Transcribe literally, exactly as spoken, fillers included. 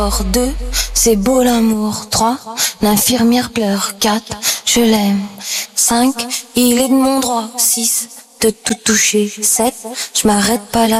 Deux, c'est beau l'amour. Trois, l'infirmière pleure. Quatre, je l'aime. Cinq, il est de mon droit. Six, de tout toucher. Sept, je m'arrête pas là.